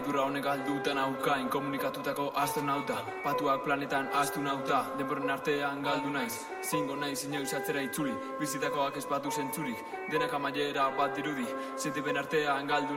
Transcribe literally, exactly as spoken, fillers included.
Kultura honek galduta nauka, inkomunikatutako astronauta. Patuak planetan astunauta, denboren artean galdu naiz. Zingo naiz inoiz atzera itzuli, bizitakoak espatu zentzurik. Denak amaiera bat dirudi, sentipen artean galdu